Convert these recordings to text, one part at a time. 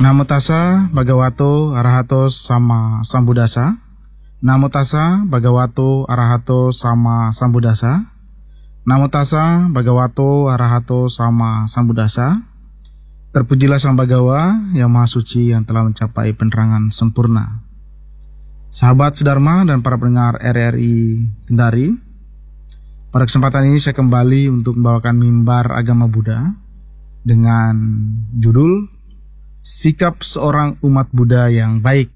Namo tassa bhagavato arahato sama sambuddhassa. Namo tassa bhagavato arahato sama sambuddhassa. Namo tassa bhagavato arahato sama sambuddhassa. Terpujilah Sang Bhagawa yang Maha Suci yang telah mencapai penerangan sempurna. Sahabat sedharma dan para pendengar RRI Kendari, pada kesempatan ini saya kembali untuk membawakan mimbar agama Buddha dengan judul Sikap Seorang Umat Buddha yang Baik.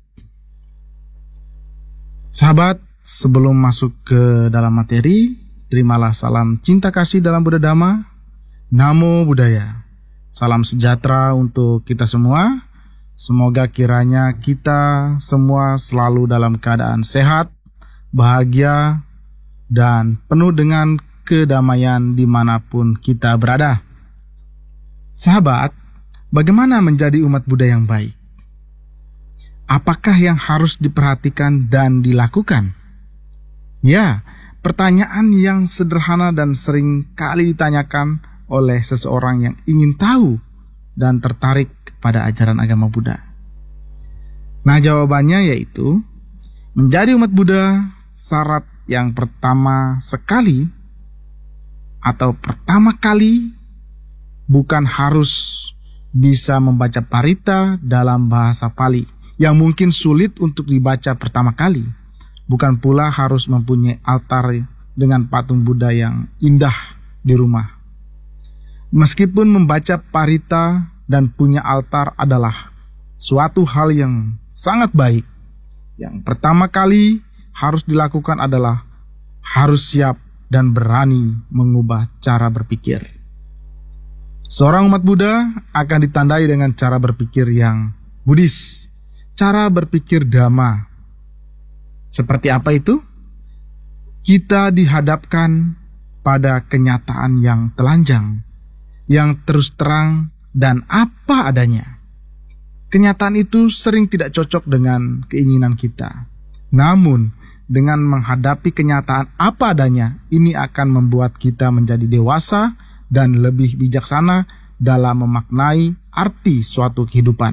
Sahabat, sebelum masuk ke dalam materi, terimalah salam cinta kasih dalam Buddha Dhamma. Namo Buddhaya. Salam sejahtera untuk kita semua. Semoga kiranya kita semua selalu dalam keadaan sehat, bahagia, dan penuh dengan kedamaian dimanapun kita berada. Sahabat, bagaimana menjadi umat Buddha yang baik? Apakah yang harus diperhatikan dan dilakukan? Ya, pertanyaan yang sederhana dan sering kali ditanyakan oleh seseorang yang ingin tahu dan tertarik pada ajaran agama Buddha. Nah, jawabannya yaitu menjadi umat Buddha, syarat yang pertama kali bukan harus bisa membaca parita dalam bahasa Pali yang mungkin sulit untuk dibaca pertama kali. Bukan pula harus mempunyai altar dengan patung Buddha yang indah di rumah. Meskipun membaca parita dan punya altar adalah suatu hal yang sangat baik, yang pertama kali harus dilakukan adalah harus siap dan berani mengubah cara berpikir. Seorang umat Buddha akan ditandai dengan cara berpikir yang Buddhis, cara berpikir Dhamma. Seperti apa itu? Kita dihadapkan pada kenyataan yang telanjang, yang terus terang dan apa adanya. Kenyataan itu sering tidak cocok dengan keinginan kita. Namun, dengan menghadapi kenyataan apa adanya, ini akan membuat kita menjadi dewasa dan lebih bijaksana dalam memaknai arti suatu kehidupan.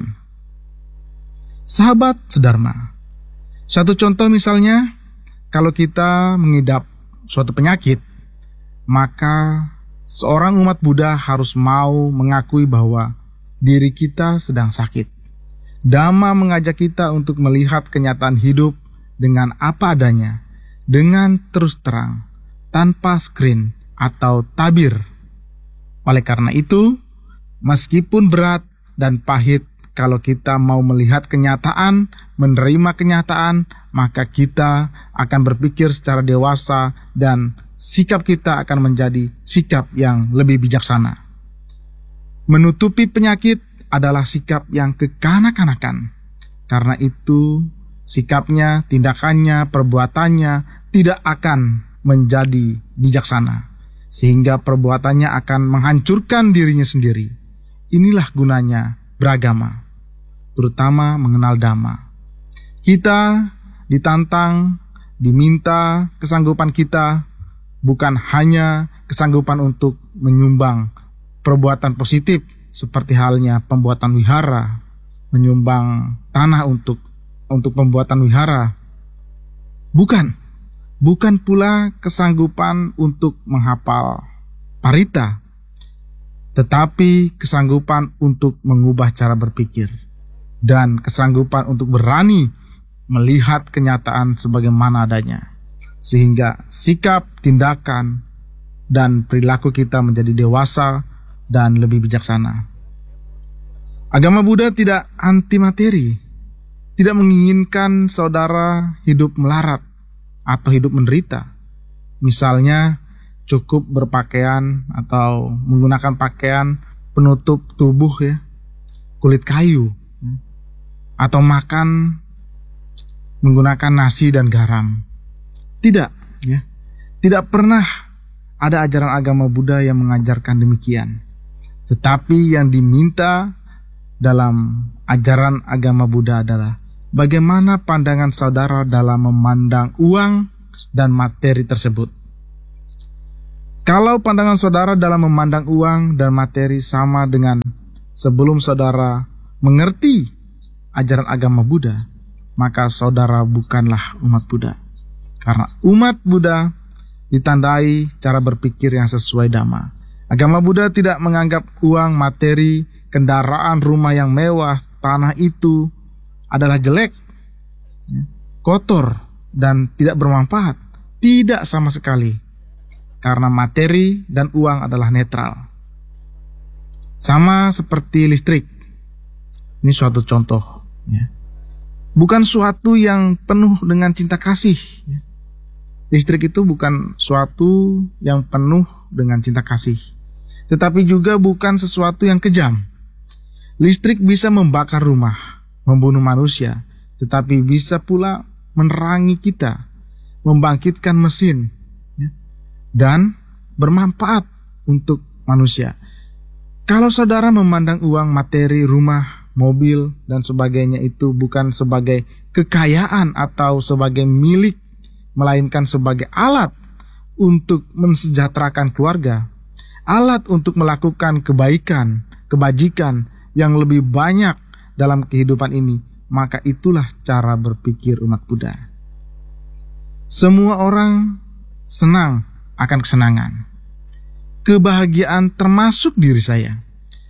Sahabat sedharma, satu contoh misalnya, kalau kita mengidap suatu penyakit, maka seorang umat Buddha harus mau mengakui bahwa diri kita sedang sakit. Dhamma mengajak kita untuk melihat kenyataan hidup dengan apa adanya, dengan terus terang, tanpa screen atau tabir. Oleh karena itu, meskipun berat dan pahit, kalau kita mau melihat kenyataan, menerima kenyataan, maka kita akan berpikir secara dewasa dan sikap kita akan menjadi sikap yang lebih bijaksana. Menutupi penyakit adalah sikap yang kekanak-kanakan. Karena itu, sikapnya, tindakannya, perbuatannya tidak akan menjadi bijaksana, sehingga perbuatannya akan menghancurkan dirinya sendiri. Inilah gunanya beragama, terutama mengenal Dhamma. Kita ditantang, diminta kesanggupan kita, bukan hanya kesanggupan untuk menyumbang perbuatan positif seperti halnya pembuatan wihara, menyumbang tanah untuk pembuatan wihara. Bukan pula kesanggupan untuk menghafal parita, tetapi kesanggupan untuk mengubah cara berpikir dan kesanggupan untuk berani melihat kenyataan sebagaimana adanya, sehingga sikap, tindakan, dan perilaku kita menjadi dewasa dan lebih bijaksana. Agama Buddha tidak anti materi, tidak menginginkan saudara hidup melarat atau hidup menderita. Misalnya, cukup berpakaian atau menggunakan pakaian penutup tubuh kulit kayu, atau makan menggunakan nasi dan garam. Tidak pernah ada ajaran agama Buddha yang mengajarkan demikian. Tetapi yang diminta dalam ajaran agama Buddha adalah bagaimana pandangan saudara dalam memandang uang dan materi tersebut. Kalau pandangan saudara dalam memandang uang dan materi sama dengan sebelum saudara mengerti ajaran agama Buddha, maka saudara bukanlah umat Buddha. Karena umat Buddha ditandai cara berpikir yang sesuai Dhamma. Agama Buddha tidak menganggap uang, materi, kendaraan, rumah yang mewah, tanah itu adalah jelek, kotor, dan tidak bermanfaat. Tidak sama sekali. Karena materi dan uang adalah netral. Sama seperti listrik. Ini suatu contoh. Bukan suatu yang penuh dengan cinta kasih. Listrik itu bukan suatu yang penuh dengan cinta kasih. Tetapi juga bukan sesuatu yang kejam. Listrik bisa membakar rumah, membunuh manusia, tetapi bisa pula menerangi kita, membangkitkan mesin, dan bermanfaat untuk manusia. Kalau saudara memandang uang, materi, rumah, mobil, dan sebagainya itu bukan sebagai kekayaan atau sebagai milik, melainkan sebagai alat untuk mensejahterakan keluarga, alat untuk melakukan kebaikan, kebajikan yang lebih banyak dalam kehidupan ini, maka itulah cara berpikir umat Buddha. Semua orang senang akan kesenangan, kebahagiaan termasuk diri saya,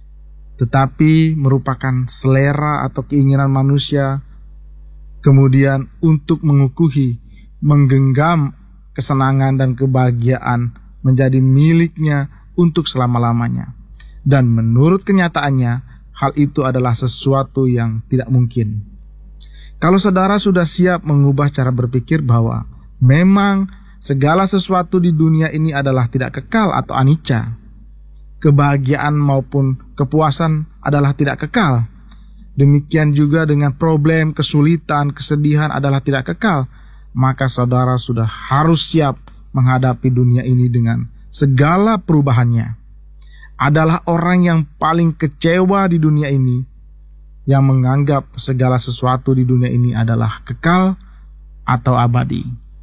tetapi merupakan selera atau keinginan manusia kemudian untuk mengukuhi, menggenggam kesenangan dan kebahagiaan menjadi miliknya untuk selama-lamanya. Dan menurut kenyataannya, hal itu adalah sesuatu yang tidak mungkin. Kalau saudara sudah siap mengubah cara berpikir bahwa memang segala sesuatu di dunia ini adalah tidak kekal atau anicca, kebahagiaan maupun kepuasan adalah tidak kekal. Demikian juga dengan problem, kesulitan, kesedihan adalah tidak kekal. Maka saudara sudah harus siap menghadapi dunia ini dengan segala perubahannya. Adalah orang yang paling kecewa di dunia ini, yang menganggap segala sesuatu di dunia ini adalah kekal atau abadi.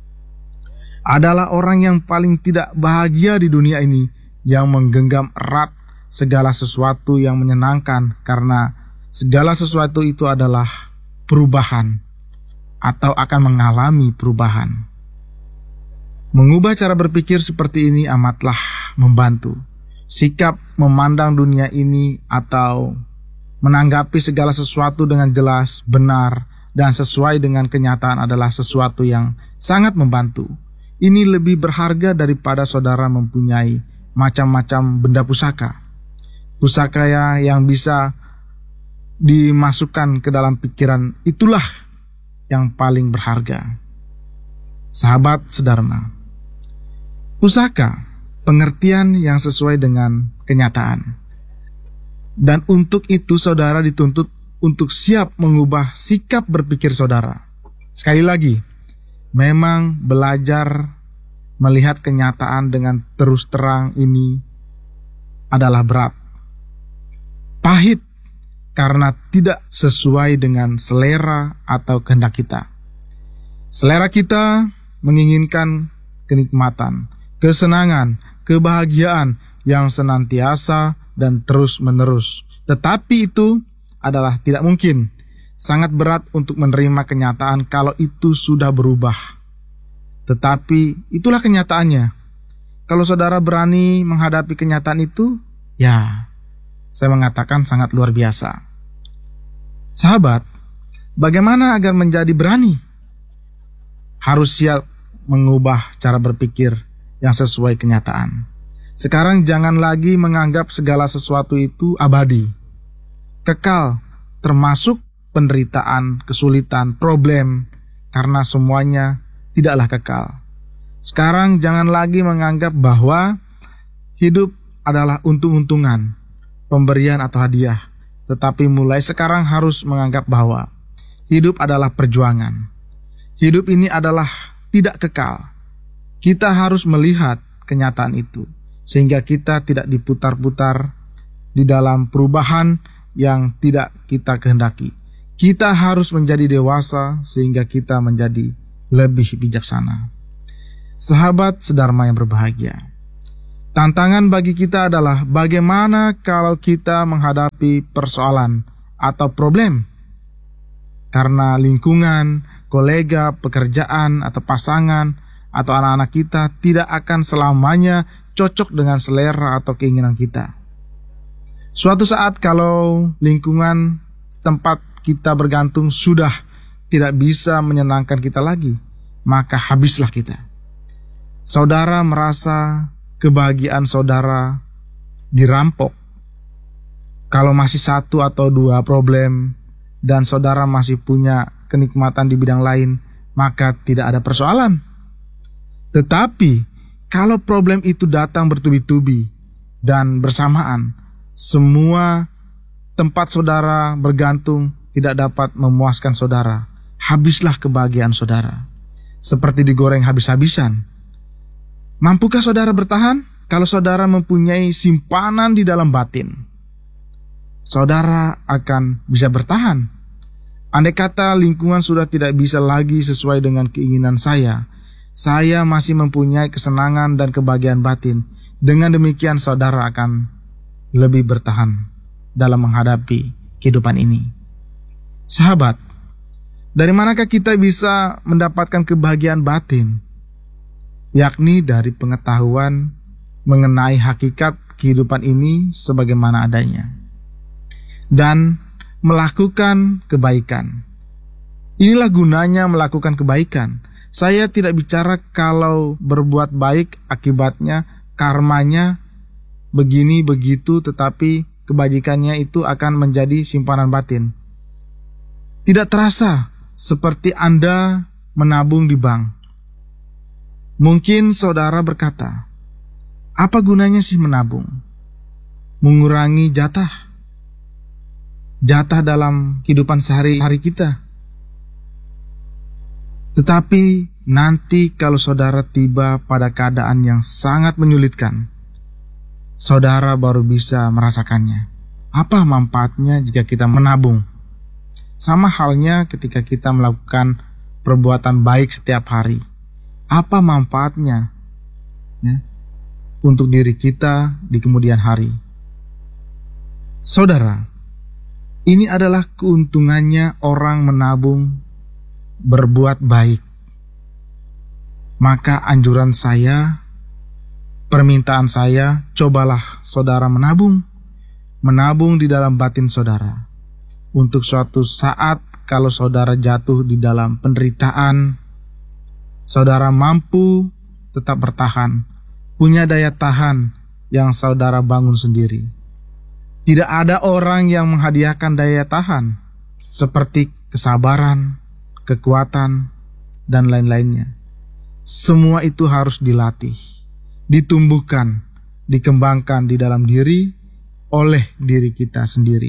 Adalah orang yang paling tidak bahagia di dunia ini, yang menggenggam erat segala sesuatu yang menyenangkan, karena segala sesuatu itu adalah perubahan atau akan mengalami perubahan. Mengubah cara berpikir seperti ini amatlah membantu. Sikap memandang dunia ini atau menanggapi segala sesuatu dengan jelas, benar, dan sesuai dengan kenyataan adalah sesuatu yang sangat membantu. Ini lebih berharga daripada saudara mempunyai macam-macam benda pusaka. Pusaka yang bisa dimasukkan ke dalam pikiran, itulah yang paling berharga. Sahabat sedharma, pusaka pengertian yang sesuai dengan kenyataan. Dan untuk itu saudara dituntut untuk siap mengubah sikap berpikir saudara. Sekali lagi, memang belajar melihat kenyataan dengan terus terang ini adalah berat, pahit, karena tidak sesuai dengan selera atau kehendak kita. Selera kita menginginkan kenikmatan, kesenangan, kebahagiaan yang senantiasa dan terus-menerus. Tetapi itu adalah tidak mungkin. Sangat berat untuk menerima kenyataan kalau itu sudah berubah. Tetapi itulah kenyataannya. Kalau saudara berani menghadapi kenyataan itu, ya, saya mengatakan sangat luar biasa. Sahabat, bagaimana agar menjadi berani? Harus siap mengubah cara berpikir yang sesuai kenyataan. Sekarang jangan lagi menganggap segala sesuatu itu abadi, kekal, termasuk penderitaan, kesulitan, problem, karena semuanya tidaklah kekal. Sekarang jangan lagi menganggap bahwa hidup adalah untung-untungan, pemberian atau hadiah, tetapi mulai sekarang harus menganggap bahwa hidup adalah perjuangan. Hidup ini adalah tidak kekal. Kita harus melihat kenyataan itu, sehingga kita tidak diputar-putar di dalam perubahan yang tidak kita kehendaki. Kita harus menjadi dewasa sehingga kita menjadi lebih bijaksana. Sahabat sedharma yang berbahagia, tantangan bagi kita adalah bagaimana kalau kita menghadapi persoalan atau problem karena lingkungan, kolega, pekerjaan, atau pasangan, atau anak-anak kita tidak akan selamanya cocok dengan selera atau keinginan kita. Suatu saat kalau lingkungan tempat kita bergantung sudah tidak bisa menyenangkan kita lagi, maka habislah kita. Saudara merasa kebahagiaan saudara dirampok kalau masih satu atau dua problem dan saudara masih punya kenikmatan di bidang lain, maka tidak ada persoalan. Tetapi kalau problem itu datang bertubi-tubi dan bersamaan, semua tempat saudara bergantung tidak dapat memuaskan saudara, habislah kebahagiaan saudara. Seperti digoreng habis-habisan. Mampukah saudara bertahan kalau saudara mempunyai simpanan di dalam batin? Saudara akan bisa bertahan. Andai kata lingkungan sudah tidak bisa lagi sesuai dengan keinginan saya masih mempunyai kesenangan dan kebahagiaan batin. Dengan demikian saudara akan lebih bertahan dalam menghadapi kehidupan ini. Sahabat, dari manakah kita bisa mendapatkan kebahagiaan batin? Yakni dari pengetahuan mengenai hakikat kehidupan ini sebagaimana adanya. Dan melakukan kebaikan. Inilah gunanya melakukan kebaikan. Saya tidak bicara kalau berbuat baik akibatnya, karmanya begini begitu, tetapi kebajikannya itu akan menjadi simpanan batin. Tidak terasa seperti Anda menabung di bank. Mungkin saudara berkata, apa gunanya sih menabung? Mengurangi jatah dalam kehidupan sehari-hari kita. Tetapi nanti kalau saudara tiba pada keadaan yang sangat menyulitkan, saudara baru bisa merasakannya. Apa manfaatnya jika kita menabung? Sama halnya ketika kita melakukan perbuatan baik setiap hari. Apa manfaatnya untuk diri kita di kemudian hari? Saudara, ini adalah keuntungannya orang menabung berbuat baik. Maka anjuran saya, permintaan saya, cobalah saudara menabung di dalam batin saudara. Untuk suatu saat kalau saudara jatuh di dalam penderitaan, saudara mampu tetap bertahan, punya daya tahan yang saudara bangun sendiri. Tidak ada orang yang menghadiahkan daya tahan seperti kesabaran, kekuatan, dan lain-lainnya. Semua itu harus dilatih, ditumbuhkan, dikembangkan di dalam diri oleh diri kita sendiri.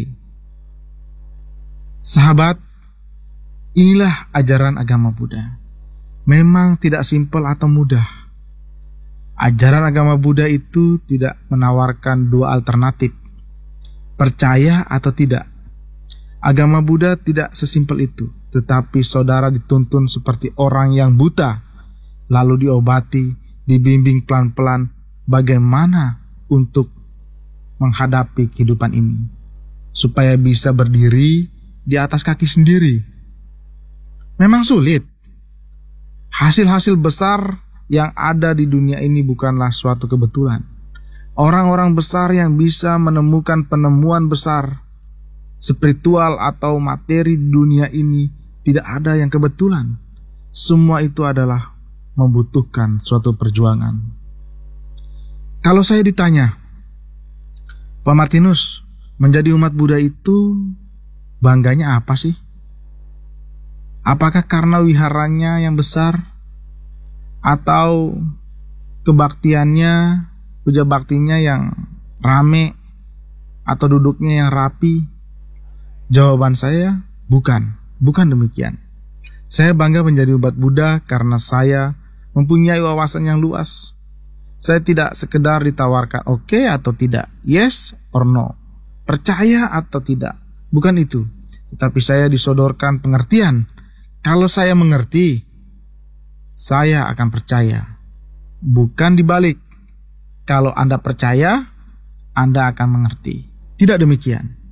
Sahabat, inilah ajaran agama Buddha. Memang tidak simpel atau mudah. Ajaran agama Buddha itu tidak menawarkan dua alternatif, percaya atau tidak. Agama Buddha tidak sesimpel itu, tetapi saudara dituntun seperti orang yang buta, lalu diobati, dibimbing pelan-pelan bagaimana untuk menghadapi kehidupan ini, supaya bisa berdiri di atas kaki sendiri. Memang sulit. Hasil-hasil besar yang ada di dunia ini bukanlah suatu kebetulan. Orang-orang besar yang bisa menemukan penemuan besar, spiritual atau materi di dunia ini, tidak ada yang kebetulan. Semua itu adalah membutuhkan suatu perjuangan. Kalau saya ditanya, Pak Martinus, menjadi umat Buddha itu bangganya apa sih? Apakah karena wiharanya yang besar? Atau kebaktiannya, puja baktinya yang rame? Atau duduknya yang rapi? Jawaban saya, bukan demikian. Saya bangga menjadi umat Buddha karena saya mempunyai wawasan yang luas. Saya tidak sekedar ditawarkan oke atau tidak, yes or no, percaya atau tidak. Bukan itu, tetapi saya disodorkan pengertian. Kalau saya mengerti, saya akan percaya. Bukan dibalik. Kalau Anda percaya, Anda akan mengerti. Tidak demikian.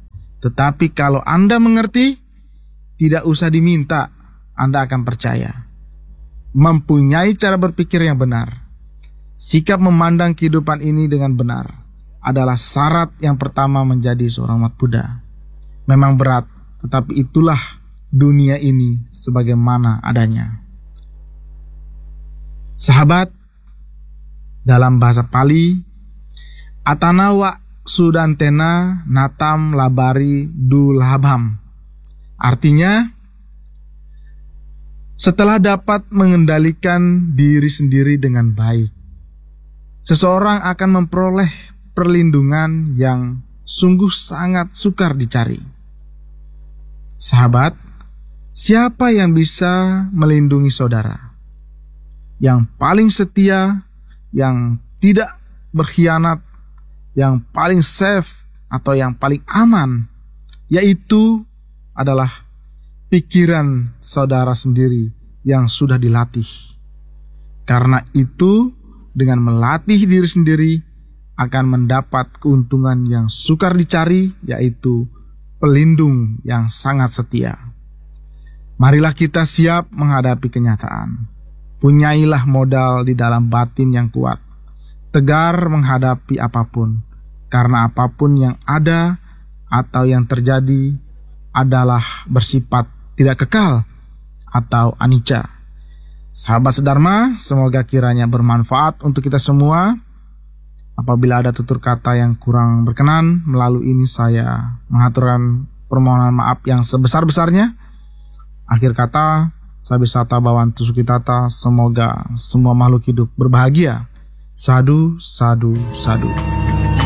Tetapi kalau Anda mengerti, tidak usah diminta, Anda akan percaya. Mempunyai cara berpikir yang benar, sikap memandang kehidupan ini dengan benar adalah syarat yang pertama menjadi seorang umat Buddha. Memang berat, tetapi itulah dunia ini sebagaimana adanya. Sahabat, dalam bahasa Pali, Atanawa Sudantena Natam Labari Dulhabham. Artinya, setelah dapat mengendalikan diri sendiri dengan baik, seseorang akan memperoleh perlindungan yang sungguh sangat sukar dicari. Sahabat, siapa yang bisa melindungi saudara? Yang paling setia, yang tidak berkhianat, yang paling safe atau yang paling aman, yaitu adalah pikiran saudara sendiri yang sudah dilatih. Karena itu, dengan melatih diri sendiri akan mendapat keuntungan yang sukar dicari, yaitu pelindung yang sangat setia. Marilah kita siap menghadapi kenyataan. Punyailah modal di dalam batin yang kuat, tegar menghadapi apapun, karena apapun yang ada atau yang terjadi adalah bersifat tidak kekal atau anicca. Sahabat sedharma, semoga kiranya bermanfaat untuk kita semua. Apabila ada tutur kata yang kurang berkenan, melalui ini saya mengaturkan permohonan maaf yang sebesar-besarnya. Akhir kata, Sabisata Bhavantu Sukhitata, semoga semua makhluk hidup berbahagia. Sadu, sadu, sadu.